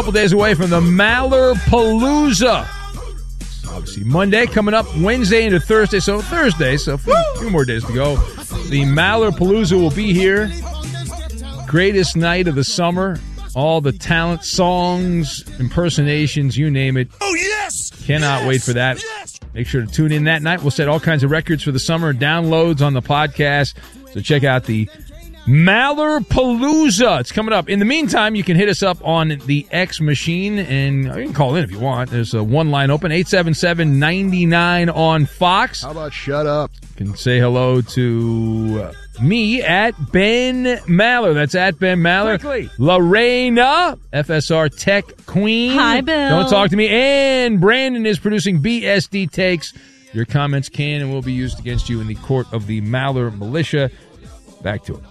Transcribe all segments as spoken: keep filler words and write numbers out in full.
Couple days away from the Maller-Palooza. Obviously, Monday coming up, Wednesday into Thursday. So Thursday, so a few, few more days to go. The Maller-Palooza will be here. Greatest night of the summer. All the talent, songs, impersonations, you name it. Oh, yes! Cannot yes! wait for that. Yes! Make sure to tune in that night. We'll set all kinds of records for the summer, downloads on the podcast. So check out the Maller-Palooza. It's coming up. In the meantime, you can hit us up on the X machine, and you can call in if you want. There's a one line open, eight seven seven, nine nine on Fox. How about shut up? You can say hello to uh, me at Ben Maller. That's at Ben Maller. Quickly. Lorena, F S R Tech Queen. Hi, Bill. Don't talk to me. And Brandon is producing B S D Takes. Your comments can and will be used against you in the court of the Maller Militia. Back to it.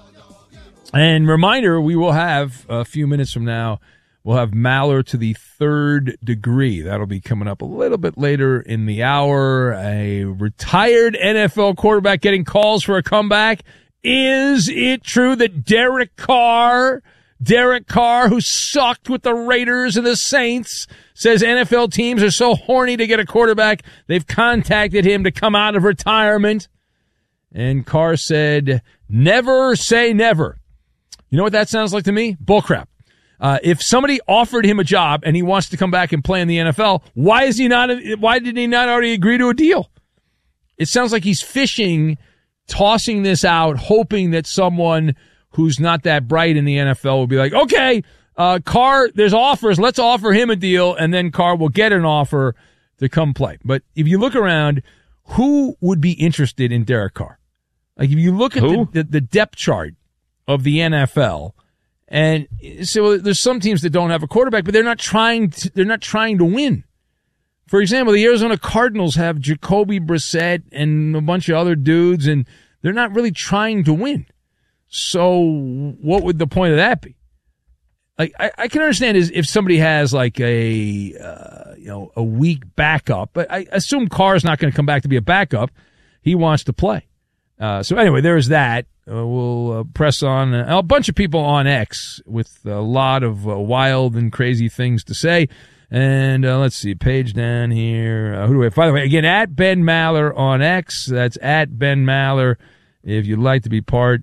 And reminder, we will have, a few minutes from now, we'll have Maller to the third degree. That'll be coming up a little bit later in the hour. A retired N F L quarterback getting calls for a comeback. Is it true that Derek Carr, Derek Carr, who sucked with the Raiders and the Saints, says N F L teams are so horny to get a quarterback, they've contacted him to come out of retirement? And Carr said, never say never. You know what that sounds like to me? Bullcrap. Uh, if somebody offered him a job and he wants to come back and play in the N F L, why is he not? Why did he not already agree to a deal? It sounds like he's fishing, tossing this out, hoping that someone who's not that bright in the N F L will be like, okay, uh, Carr, there's offers. Let's offer him a deal, and then Carr will get an offer to come play. But if you look around, who would be interested in Derek Carr? Like if you look at the, the, the depth chart of the N F L, and so there's some teams that don't have a quarterback, but they're not trying to, they're not trying to win. For example, the Arizona Cardinals have Jacoby Brissett and a bunch of other dudes, and they're not really trying to win. So what would the point of that be? Like I, I can understand is if somebody has like a uh, you know a weak backup, but I assume Carr's not going to come back to be a backup. He wants to play. Uh, so anyway, there's that. Uh, we'll uh, press on. Uh, a bunch of people on X with a lot of uh, wild and crazy things to say. And uh, let's see, page down here. Uh, who do we have? By the way, again, at Ben Maller on X. That's at Ben Maller. If you'd like to be part.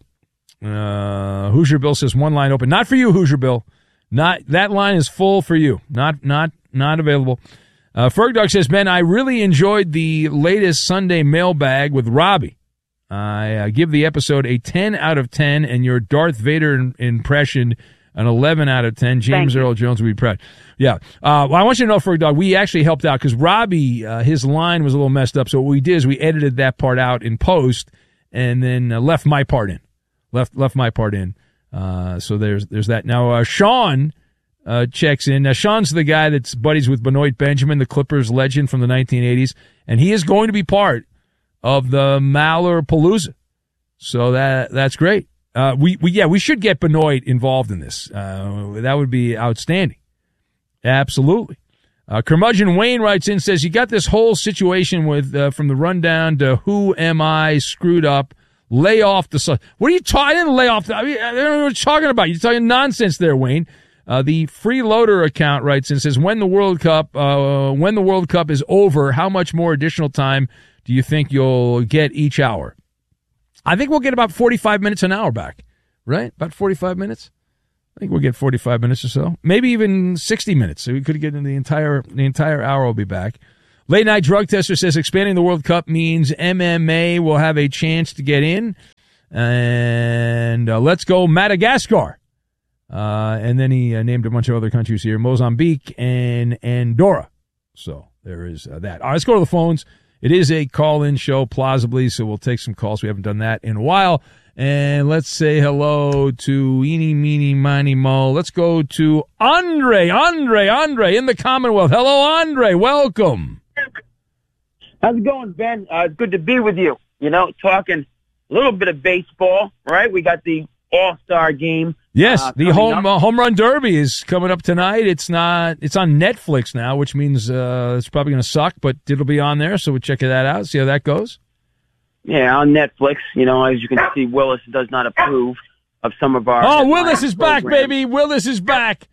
Uh, Hoosier Bill says one line open. Not for you, Hoosier Bill. Not that line is full for you. Not not not available. Uh, Fergdog says, Ben, I really enjoyed the latest Sunday mailbag with Robbie. I uh, give the episode a ten out of ten, and your Darth Vader in- impression an eleven out of ten. James Earl Jones would be proud. Yeah. Uh, well, I want you to know, Ferg Dog, we actually helped out because Robbie, uh, his line was a little messed up. So what we did is we edited that part out in post and then uh, left my part in. Left left my part in. Uh, so there's there's that. Now, uh, Sean uh, checks in. Now, Sean's the guy that's buddies with Benoit Benjamin, the Clippers legend from the nineteen eighties, and he is going to be part of the Maller-Palooza. So that that's great. Uh, we, we, yeah, we should get Benoit involved in this. Uh, that would be outstanding. Absolutely. Uh, Curmudgeon Wayne writes in, says, you got this whole situation with, uh, from the rundown to who am I screwed up, lay off the sun. What are you talking? I didn't lay off the, I mean, I don't know what you're talking about. You're talking nonsense there, Wayne. Uh, the Freeloader account writes in, says, when the World Cup, uh, when the World Cup is over, how much more additional time do you think you'll get each hour? I think we'll get about forty-five minutes an hour back, right? About forty-five minutes. I think we'll get forty-five minutes or so, maybe even sixty minutes. So we could get in the entire the entire hour. Will be back. Late Night Drug Tester says expanding the World Cup means M M A will have a chance to get in. And uh, let's go Madagascar. Uh, and then he uh, named a bunch of other countries here, Mozambique and Andorra. So there is uh, that. All right, let's go to the phones. It is a call-in show, plausibly, so we'll take some calls. We haven't done that in a while. And let's say hello to Eeny, Meeny, Miny, Mo. Let's go to Andre, Andre, Andre in the Commonwealth. Hello, Andre. Welcome. How's it going, Ben? Uh, it's good to be with you. You know, talking a little bit of baseball, right? We got the All-Star game. Yes, uh, the home uh, home run derby is coming up tonight. It's not. It's on Netflix now, which means uh, it's probably going to suck, but it'll be on there. So we'll check that out. See how that goes. Yeah, on Netflix. You know, as you can see, Willis does not approve of some of our. Oh, Willis is back, programs. baby! Willis is back.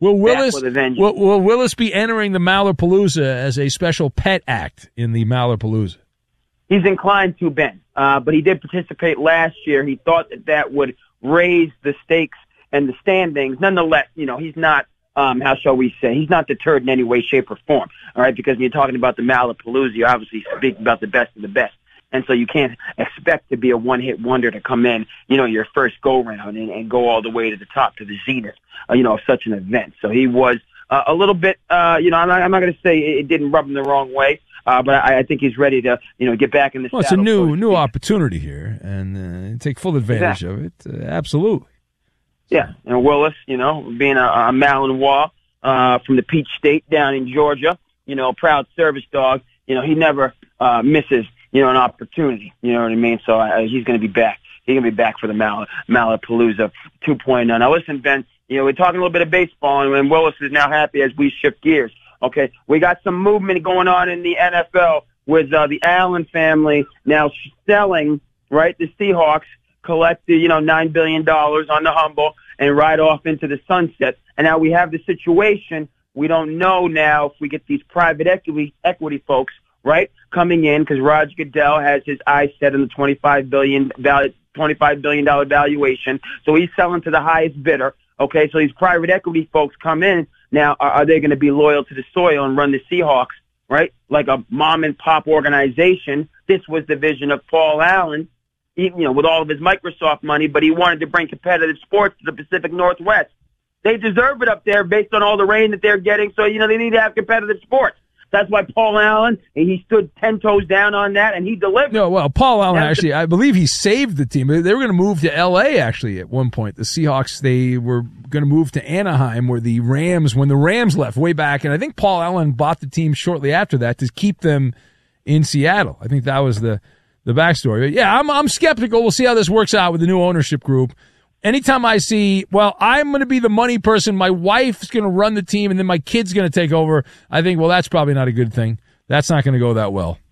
Will Willis back with a vengeance. will, will Willis be entering the Mallerpalooza as a special pet act in the Mallerpalooza? He's inclined to, Ben, uh, but he did participate last year. He thought that that would raise the stakes and the standings. Nonetheless, you know, he's not, um, how shall we say, he's not deterred in any way, shape, or form, all right, because when you're talking about the Mallerpalooza, you're obviously speaking about the best of the best. And so you can't expect to be a one-hit wonder to come in, you know, your first go-round and, and go all the way to the top, to the zenith, uh, you know, of such an event. So he was uh, a little bit, uh, you know, I'm not, I'm not going to say it didn't rub him the wrong way. Uh, but I, I think he's ready to, you know, get back in the well, saddle. It's a new so new opportunity here, and uh, take full advantage exactly. of it. Uh, absolutely. Yeah, and Willis, you know, being a, a Malinois uh, from the Peach State down in Georgia, you know, proud service dog. You know, he never uh, misses, you know, an opportunity. You know what I mean? So uh, he's going to be back. He's going to be back for the Mal- Mallerpalooza two point oh. Now, listen, Ben, you know, we're talking a little bit of baseball, and, and Willis is now happy as we shift gears. Okay, we got some movement going on in the N F L with uh, the Allen family now selling, right, the Seahawks, collected, you know, nine billion dollars on the humble and ride off into the sunset. And now we have the situation. We don't know now if we get these private equity equity folks, right, coming in because Roger Goodell has his eyes set on the twenty-five billion dollars twenty-five billion dollars valuation. So he's selling to the highest bidder. Okay, so these private equity folks come in. Now, are, are they going to be loyal to the soil and run the Seahawks, right, like a mom-and-pop organization? This was the vision of Paul Allen, he, you know, with all of his Microsoft money, but he wanted to bring competitive sports to the Pacific Northwest. They deserve it up there based on all the rain that they're getting, so, you know, they need to have competitive sports. That's why Paul Allen, he stood ten toes down on that, and he delivered. No, well, Paul Allen actually, I believe he saved the team. They were going to move to L A actually at one point. The Seahawks, they were going to move to Anaheim, where the Rams, when the Rams left way back, and I think Paul Allen bought the team shortly after that to keep them in Seattle. I think that was the the backstory. But yeah, I'm I'm skeptical. We'll see how this works out with the new ownership group. Anytime I see, well, I'm going to be the money person, my wife's going to run the team, and then my kid's going to take over, I think, well, that's probably not a good thing. That's not going to go that well.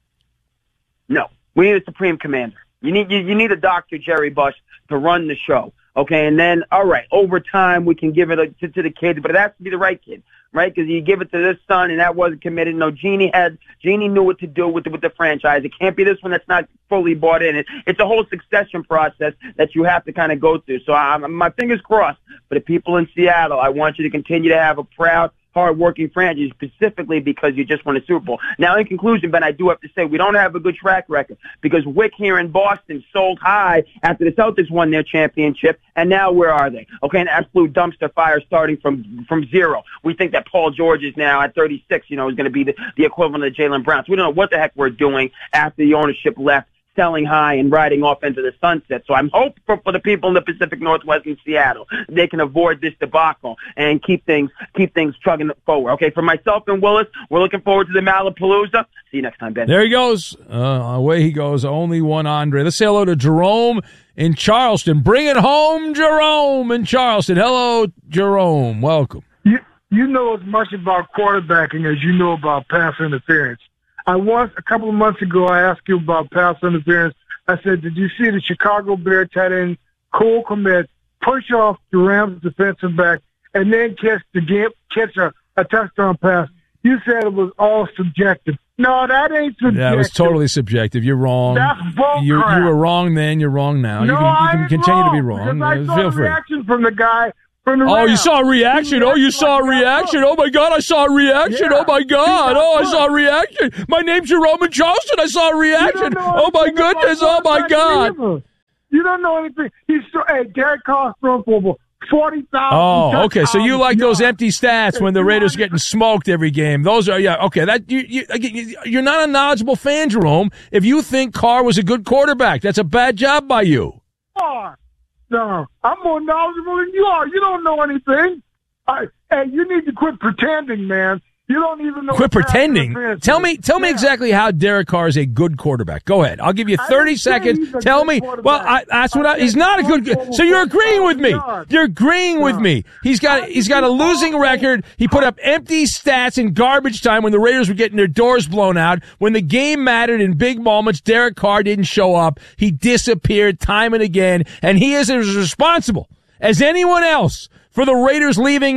No. We need a supreme commander. You need you, you need a Doctor Jerry Buss to run the show, okay? And then, all right, over time, we can give it to, to the kid, but it has to be the right kid, right? Because you give it to this son, and that wasn't committed. No, Jeannie had Jeannie knew what to do with the, with the franchise. It can't be this one that's not fully bought in. It, it's a whole succession process that you have to kind of go through. So I'm, my fingers crossed for the people in Seattle. I want you to continue to have a proud, hard-working franchise, specifically because you just won a Super Bowl. Now, in conclusion, Ben, I do have to say we don't have a good track record because Wick here in Boston sold high after the Celtics won their championship, and now where are they? Okay, an absolute dumpster fire starting from from zero. We think that Paul George is now at thirty-six, you know, is going to be the, the equivalent of Jaylen Brown. So we don't know what the heck we're doing after the ownership left, selling high and riding off into the sunset. So I'm hopeful for the people in the Pacific Northwest in Seattle, they can avoid this debacle and keep things keep things chugging forward. Okay, for myself and Willis, we're looking forward to the Mallerpalooza. See you next time, Ben. There he goes. Uh, away he goes. Only one Andre. Let's say hello to Jerome in Charleston. Bring it home, Jerome in Charleston. Hello, Jerome. Welcome. You, you know as much about quarterbacking as you know about pass interference. I once, a couple of months ago, I asked you about pass interference. I said, did you see the Chicago Bear tight end Cole Kmet push off the Rams defensive back and then catch the game, catch a, a touchdown pass? You said it was all subjective. No, that ain't subjective. That was totally subjective. You're wrong. That's bull you, crap. You were wrong then. You're wrong now. No, you can, you can I continue wrong, to be wrong. I saw Feel a free. reaction from the guy. Oh, you saw a reaction. Oh, you saw a reaction. Oh, my God, I saw a reaction. Oh, my God. Oh, I saw a reaction. My name's Jerome in Charleston. I saw a reaction. Oh, my goodness. Oh, my God. You don't know anything. He's so, hey, Derek Carr's thrown for over forty thousand. Oh, okay. So you like those empty stats when the Raiders are getting smoked every game. Those are, yeah, okay. That you, you, you're not a knowledgeable fan, Jerome, if you think Carr was a good quarterback. That's a bad job by you. Oh. No, I'm more knowledgeable than you are. You don't know anything. I, hey, you need to quit pretending, man. You don't even know. Quit pretending. Tell me, tell yeah. me exactly how Derek Carr is a good quarterback. Go ahead. I'll give you thirty seconds. Tell me. Well, I, that's what I, he's not a good. So you're agreeing with me. You're agreeing with me. He's got he's got a losing record. He put up empty stats in garbage time when the Raiders were getting their doors blown out. When the game mattered in big moments, Derek Carr didn't show up. He disappeared time and again, and he is as responsible as anyone else for the Raiders leaving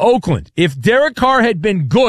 Oakland. If Derek Carr had been good,